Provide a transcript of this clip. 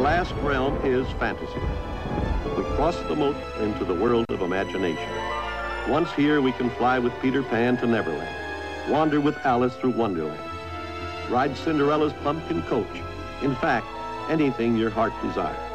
last realm is fantasy. We cross the moat into the world of imagination. Once here, we can fly with Peter Pan to Neverland, wander with Alice through Wonderland, ride Cinderella's pumpkin coach. In fact, anything your heart desires.